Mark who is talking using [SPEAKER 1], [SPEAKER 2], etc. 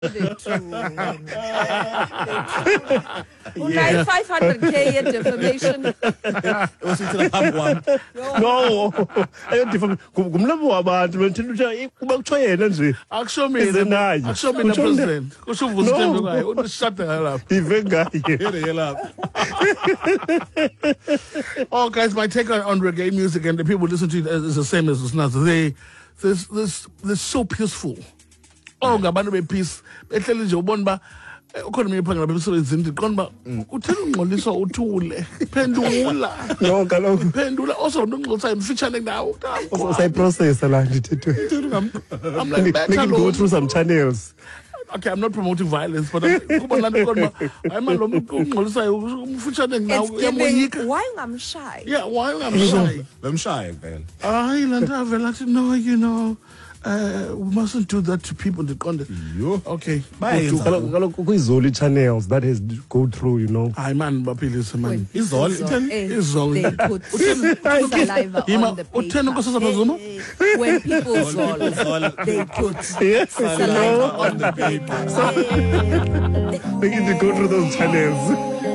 [SPEAKER 1] Unayi 500k ye-defamation.
[SPEAKER 2] No, ayodifama ngumlomo wabantu benthinta kuba kuthiwa yena nje
[SPEAKER 3] Akusho mina president. Kusho uvusa uthembe kwayo. Uthi shut the hell up.
[SPEAKER 2] ive ngaye.
[SPEAKER 4] Here the hell up.
[SPEAKER 3] Oh, guys, my take on reggae music and the people listen to it is the same as Usnaza. They're so peaceful. Oh, ngabantu be-peace. Behleli nje ubona ba ukhona mina phangela bemsebenzini ndiqonda ba uthena ungxoliswa uthule. Phendula.
[SPEAKER 2] No, kaloku
[SPEAKER 3] Phendula also ungxolisa imfitshane ndawo.
[SPEAKER 2] usayiprocessa la ndithethwe.
[SPEAKER 3] I'm like
[SPEAKER 2] Make him go through some channels.
[SPEAKER 3] Okay, I'm not promoting violence, but kubona laa nto kodwa hayi man lo muntu ungxolisayo umfitshane ndawo
[SPEAKER 1] It's giving,
[SPEAKER 3] uyamoyika.
[SPEAKER 1] why ungamshayi?
[SPEAKER 3] Yeah, why ungamshayi?
[SPEAKER 4] Lemshaye vele.
[SPEAKER 3] Hayi laa nto avela athi no, you know, we mustn't do that to people ndiqonde.
[SPEAKER 4] Yo.
[SPEAKER 3] Okay.
[SPEAKER 2] Kaloku kuyizoli channels that has to go through, you know.
[SPEAKER 3] Hayi man baphilise man.
[SPEAKER 4] Izolo.
[SPEAKER 3] Izolo.
[SPEAKER 1] They put saliva on the
[SPEAKER 3] Uthena
[SPEAKER 1] paper.
[SPEAKER 3] Nkosazana Zuma?
[SPEAKER 1] When people zol, they put
[SPEAKER 2] Yes,
[SPEAKER 1] saliva on the
[SPEAKER 4] paper.
[SPEAKER 2] They need to go through those channels.